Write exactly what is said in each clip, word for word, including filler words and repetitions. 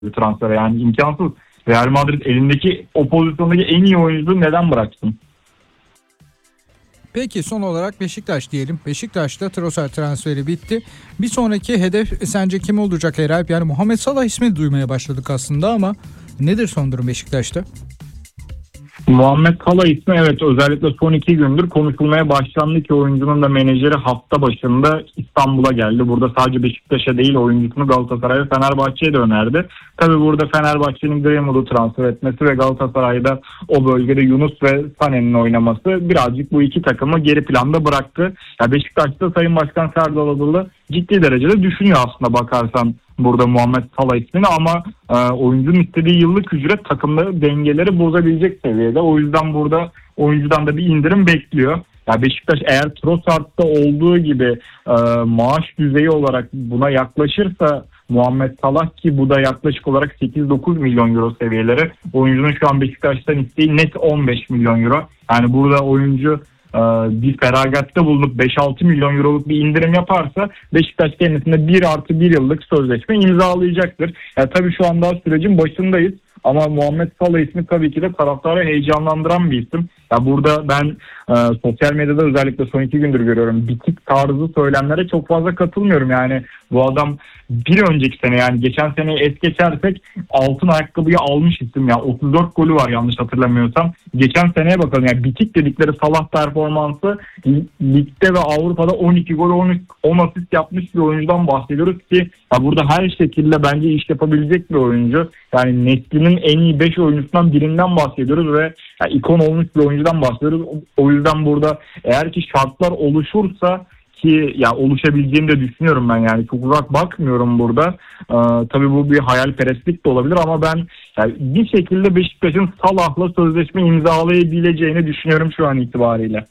bir transfer. Yani imkansız. Real Madrid elindeki o pozisyondaki en iyi oyuncuyu neden bıraksın? Peki son olarak Beşiktaş diyelim. Beşiktaş'ta Trossard transferi bitti. Bir sonraki hedef sence kim olacak Eralp? Yani Muhammed Salah ismini duymaya başladık aslında ama nedir son durum Beşiktaş'ta? Muhammed Salah ismi evet özellikle son iki gündür konuşulmaya başlandı ki oyuncunun da menajeri hafta başında İstanbul'a geldi. Burada sadece Beşiktaş'a değil oyuncusunu Galatasaray ve Fenerbahçe'ye de önerdi. Tabii burada Fenerbahçe'nin Greenwood'u transfer etmesi ve Galatasaray'da o bölgede Yunus ve Sané'nin oynaması birazcık bu iki takımı geri planda bıraktı. Ya Beşiktaş'ta Sayın Başkan Serdal Adalı ciddi derecede düşünüyor aslında bakarsan burada Muhammed Salah ismini ama e, oyuncunun istediği yıllık ücret takımda dengeleri bozabilecek seviyede. O yüzden burada oyuncudan da bir indirim bekliyor. Ya Beşiktaş eğer Trossard'da olduğu gibi e, maaş düzeyi olarak buna yaklaşırsa Muhammed Salah ki bu da yaklaşık olarak sekiz dokuz milyon euro seviyeleri. Oyuncunun şu an Beşiktaş'tan isteği net on beş milyon euro. Yani burada oyuncu bir feragatta bulunup beş altı milyon euroluk bir indirim yaparsa Beşiktaş kendisine bir artı bir yıllık sözleşme imzalayacaktır. Yani tabii şu anda sürecin başındayız ama Muhammed Salah ismi tabii ki de taraftarı heyecanlandıran bir isim. Ya burada ben e, sosyal medyada özellikle son iki gündür görüyorum. Bitik tarzı söylemlere çok fazla katılmıyorum. Yani bu adam bir önceki sene yani geçen seneyi es geçersek altın ayakkabıyı almış isim ya. otuz dört golü var yanlış hatırlamıyorsam. Geçen seneye bakalım yani bitik dedikleri Salah performansı ligde ve Avrupa'da on iki gol on asist yapmış bir oyuncudan bahsediyoruz ki ya burada her şekilde bence iş yapabilecek bir oyuncu. Yani neslinin en iyi beş oyuncusundan birinden bahsediyoruz ve yani ikon olmuş bir oyuncudan bahsediyoruz. O yüzden burada eğer ki şartlar oluşursa ki ya oluşabileceğini de düşünüyorum ben yani çok uzak bakmıyorum burada. Ee, tabii bu bir hayalperestlik de olabilir ama ben yani bir şekilde Beşiktaş'ın Salah'la sözleşme imzalayabileceğini düşünüyorum şu an itibariyle.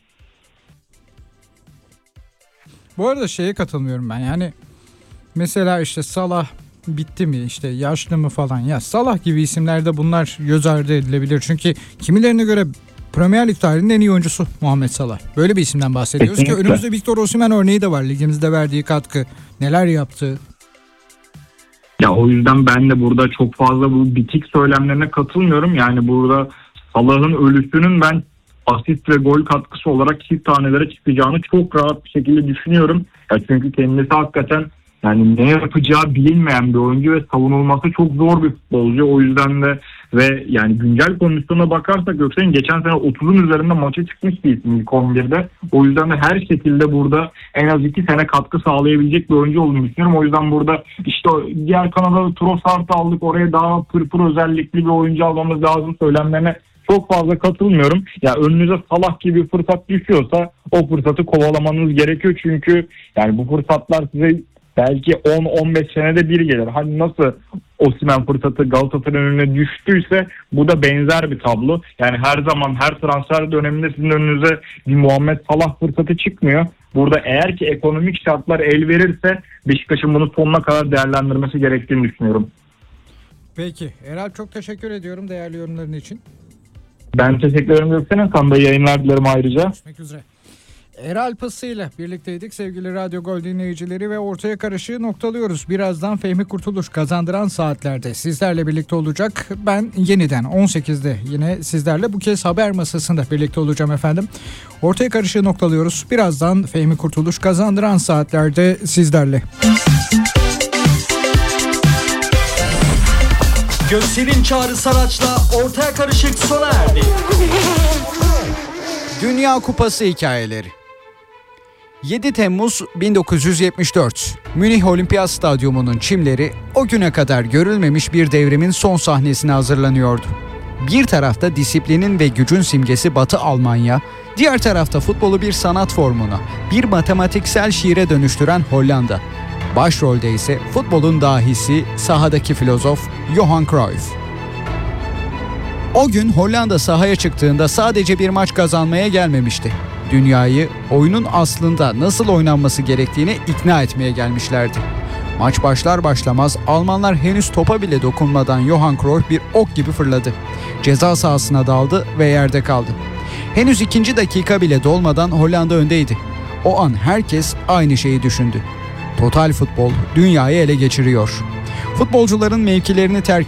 Bu arada şeye katılmıyorum ben yani mesela işte Salah bitti mi işte yaşlı mı falan ya Salah gibi isimlerde bunlar göz ardı edilebilir çünkü kimilerine göre Premier Lig tarihinin en iyi oyuncusu Muhammed Salah. Böyle bir isimden bahsediyoruz Kesinlikle. Ki önümüzde Victor Osimhen örneği de var. Ligimizde verdiği katkı, neler yaptı. Ya o yüzden ben de burada çok fazla bu bitik söylemlerine katılmıyorum. Yani burada Salah'ın ölüsünün ben asist ve gol katkısı olarak çift tanelere çıkacağını çok rahat bir şekilde düşünüyorum. Ya çünkü kendisi hakikaten yani ne yapacağı bilinmeyen bir oyuncu ve savunulması çok zor bir futbolcu. O yüzden de ve yani güncel kondisyona bakarsak Göksel'in geçen sene otuzun üzerinde maça çıkmış bir isim ilk on birde. O yüzden de her şekilde burada en az iki sene katkı sağlayabilecek bir oyuncu olduğunu düşünüyorum. O yüzden burada işte diğer Kanada Trossard'ı aldık, oraya daha pırpır özellikli bir oyuncu almamız lazım söylemlerine çok fazla katılmıyorum. Ya önünüze Salah gibi fırsat düşüyorsa o fırsatı kovalamanız gerekiyor. Çünkü yani bu fırsatlar size belki on on beş senede bir gelir. Hani nasıl Osimhen fırsatı Galatasaray'ın önüne düştüyse bu da benzer bir tablo. Yani her zaman her transfer döneminde sizin önünüze bir Muhammed Salah fırsatı çıkmıyor. Burada eğer ki ekonomik şartlar el verirse Beşiktaş'ın bunu sonuna kadar değerlendirmesi gerektiğini düşünüyorum. Peki. Eralp çok teşekkür ediyorum değerli yorumların için. Ben teşekkür ederim Göksel'in. Sana da yayınlar dilerim ayrıca. Görüşmek üzere. Eralp Ası ile birlikteydik sevgili Radyo Gol dinleyicileri ve ortaya karışığı noktalıyoruz. Birazdan Fehmi Kurtuluş kazandıran saatlerde sizlerle birlikte olacak. Ben yeniden on sekizde yine sizlerle bu kez haber masasında birlikte olacağım efendim. Ortaya karışığı noktalıyoruz. Birazdan Fehmi Kurtuluş kazandıran saatlerde sizlerle. Göksel'in Çağrı Saraç'la ortaya karışık sona erdi. Dünya Kupası hikayeleri. yedi Temmuz bin dokuz yüz yetmiş dört. Münih Olimpiyat Stadyumu'nun çimleri o güne kadar görülmemiş bir devrimin son sahnesine hazırlanıyordu. Bir tarafta disiplinin ve gücün simgesi Batı Almanya, diğer tarafta futbolu bir sanat formuna, bir matematiksel şiire dönüştüren Hollanda. Başrolde ise futbolun dahisi, sahadaki filozof Johan Cruyff. O gün Hollanda sahaya çıktığında sadece bir maç kazanmaya gelmemişti. Dünyayı oyunun aslında nasıl oynanması gerektiğini ikna etmeye gelmişlerdi. Maç başlar başlamaz Almanlar henüz topa bile dokunmadan Johan Cruyff bir ok gibi fırladı. Ceza sahasına daldı ve yerde kaldı. Henüz ikinci dakika bile dolmadan Hollanda öndeydi. O an herkes aynı şeyi düşündü. Total futbol dünyayı ele geçiriyor. Futbolcuların mevkilerini terk